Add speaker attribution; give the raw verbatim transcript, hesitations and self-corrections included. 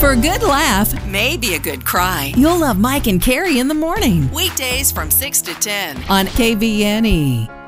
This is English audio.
Speaker 1: For a good laugh,
Speaker 2: maybe a good cry.
Speaker 1: you'll love Mike and Carrie in the morning
Speaker 2: Weekdays from six to ten.
Speaker 1: on K V N E.